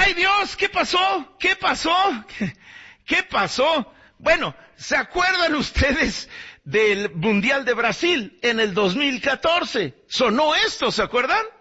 ¡Ay Dios! ¿Qué pasó? ¿Qué pasó? ¿Qué pasó? Bueno, ¿se acuerdan ustedes del Mundial de Brasil en el 2014? Sonó esto, ¿se acuerdan?